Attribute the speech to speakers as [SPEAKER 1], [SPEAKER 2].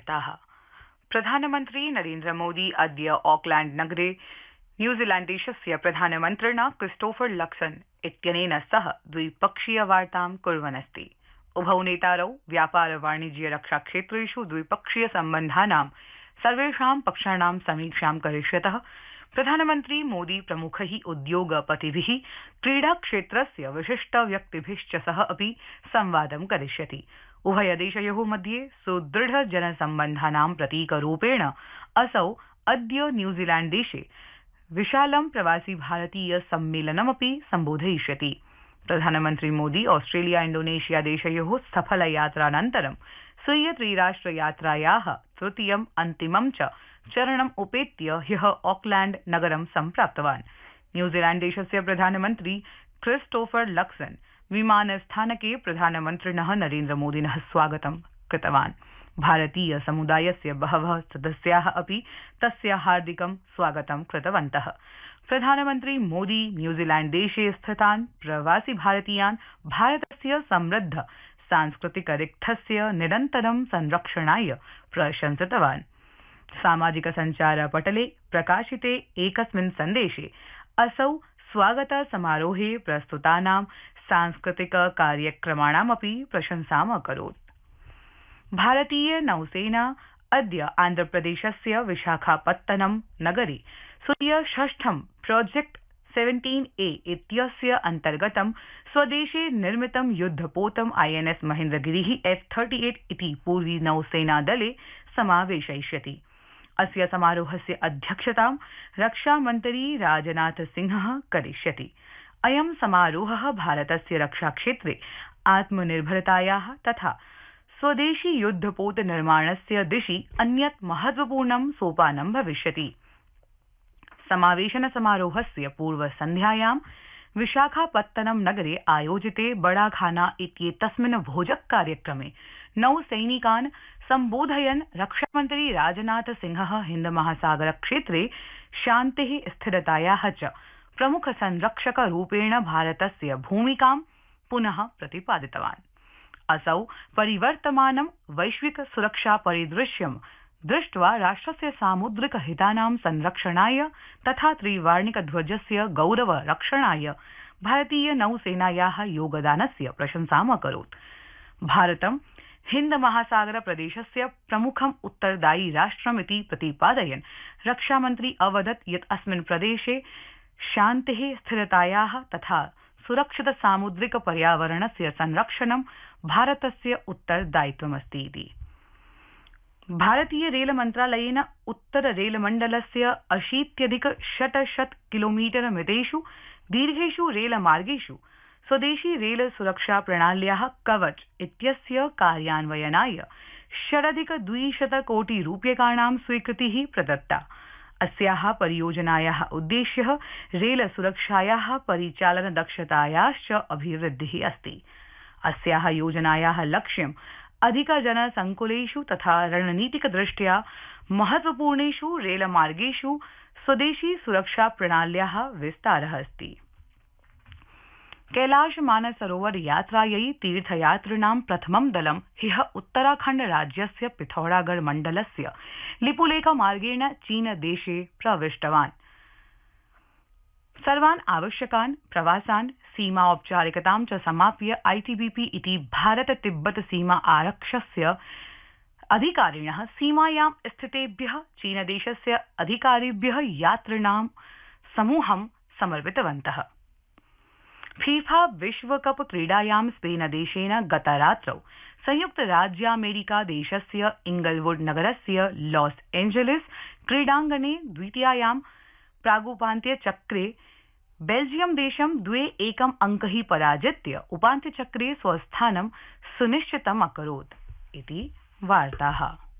[SPEAKER 1] वार्ताः। प्रधानमन्त्री नरेन्द्र मोदी अद्य ऑकलैंड नगरे न्यूजीलैंडदेशस्य प्रधानमन्त्रिणा क्रिस्टोफर लक्सन इत्यनेन सह द्विपक्षीय वार्तां कुर्वन् अस्ति। उभौ नेतारौ व्यापार वाणिज्य रक्षा क्षेत्रेषु द्विपक्षीय सम्बन्धानां सर्वेषां पक्षाणां समीक्षां करिष्यतः। प्रधानमन्त्री मोदी प्रमुखैः उद्योगपतिभिः क्रीडा क्षेत्रस्य विशिष्ट व्यक्तिभिश्च सह अपि संवादं करिष्यति। उभयदेशयोः मध्ये सुदृढ जनसम्बन्धानां प्रतीकरूपेण असौ अद्य न्यूजीलैंडदेशे विशालं प्रवासी भारतीय सम्मेलनमपि सम्बोधयिष्यति। प्रधानमन्त्री मोदी ऑस्ट्रेलिया इंडोनेशिया देशयोः सफल यात्रानन्तरं स्वीय त्रिराष्ट्र यात्रायाः तृतीयम् अन्तिमं च चरणम् उपेत्य ह्यः ऑकलैंड नगरं सम्प्राप्तवान्। न्यूजीलैंडदेशस्य प्रधानमन्त्री क्रिस्टोफर लक्सन विमानस्थानके प्रधानमन्त्रिणः नरेन्द्र मोदिनः स्वागतं कृतवान्। भारतीय समुदायस्य बहवः सदस्याः अपि तस्य हार्दिकं स्वागतं कृतवन्तः। प्रधानमन्त्री मोदी न्यूजीलैंडदेशे स्थितान् प्रवासी भारतीयान् भारतस्य समृद्ध सांस्कृतिक रिक्थस्य निरन्तरं संरक्षणाय प्रशंसितवान्। सामाजिक सञ्चार पटले प्रकाशिते एकस्मिन् सन्देशे असौ स्वागत समारोहे प्रस्तुतानां सांस्कृतिक कार्यक्रमाणामपि प्रशंसाम् अकरोत्। भारतीय नौसेना अद्य आन्ध्रप्रदेशस्य विशाखापत्तनम नगरे स्वीय षष्ठं प्रोजेक्ट 17A इत्यस्य अन्तर्गतं स्वदेशे निर्मितं युद्धपोतम् INS महेन्द्रगिरिः F-38 इति पूर्वी नौसेनादले समावेशयिष्यति। अस्य समारोहस्य अध्यक्षतां रक्षामन्त्री राजनाथ सिंहः करिष्यति। अयं समारोहः भारतस्य रक्षाक्षेत्रे आत्मनिर्भरतायाः तथा स्वदेशी युद्धपोत निर्माणस्य दिशि अन्यत् महत्वपूर्णं सोपानं भविष्यति। समावेशन समारोहस्य पूर्वसन्ध्यायां विशाखापत्तनम नगरे आयोजिते बड़ाखाना इत्येतस्मिन् भोजक कार्यक्रमे नौसैनिकान् सम्बोधयन् रक्षामन्त्री राजनाथ सिंहः हिन्द महासागर क्षेत्रे शान्तिः स्थिरतायाः च प्रमुख संरक्षक रूपेण भारतस्य भूमिकां पुनः प्रतिपादितवान्। असौ परिवर्तमानं वैश्विक सुरक्षा परिदृश्यं दृष्ट्वा राष्ट्रस्य सामुद्रिक हितानां संरक्षणाय तथा त्रिवार्णिक ध्वजस्य गौरव रक्षणाय भारतीय नौसेनायाः योगदानस्य प्रशंसाम् अकरोत्। भारतं हिन्द महासागर प्रदेशस्य प्रमुखम् उत्तरदायी राष्ट्रमिति प्रतिपादयन् रक्षामन्त्री अवदत् यत् अस्मिन् प्रदेशे शान्तिः स्थिरतायाः तथा सुरक्षित सामुद्रिक पर्यावरणस्य संरक्षणं भारतस्य उत्तरदायित्वमस्ति इति। भारतीय रेल मन्त्रालयेन उत्तर रेलमण्डलस्य 80,600 किलोमीटर मितेषु दीर्घेषु रेलमार्गेषु स्वदेशी रेल सुरक्षा प्रणाल्याः कवच इत्यस्य कार्यान्वयनाय 200 कोटि रूप्यकाणां स्वीकृतिः प्रदत्ता। अस्याः परियोजनायाः उद्देश्यः रेल सुरक्षायाः परिचालन दक्षतायाश्च अभिवृद्धिः अस्ति। अस्याः योजनायाः लक्ष्यम् अधिकजनसङ्कुलेषु तथा रणनीतिकदृष्ट्या महत्वपूर्णेषु रेलमार्गेषु स्वदेशी सुरक्षा प्रणाल्याः विस्तारः अस्ति। कैलाश मानसरोवर यात्रायै तीर्थयात्रिणां प्रथमं दलं ह्यः उत्तराखण्ड राज्यस्य पिथौरागढ़ मण्डलस्य लिपुलेख मार्गेण चीनदेशे प्रविष्टवान्। सर्वान् आवश्यकान् प्रवासान् सीमा औपचारिकतां च समाप्य ITBP इति भारत तिब्बत सीमा आरक्षस्य अधिकारिणः सीमायां स्थितेभ्यः चीनदेशस्य अधिकारिभ्यः यात्रिणां समूहं समर्पितवन्तः। फीफा विश्वकप क्रीडायां स्पेनदेशेन गतरात्रौ संयुक्तराज्यामेरिका देशस्य इंगलवुड नगरस्य लॉस एंजेलिस क्रीडाङ्गणे द्वितीयायां प्रागुपान्त्यचक्रे बेल्जियम देशं 2-1 अंकैः पराजित्य उपान्त्यचक्रे स्वस्थानं सुनिश्चितम् अकरोत् इति वार्ताः।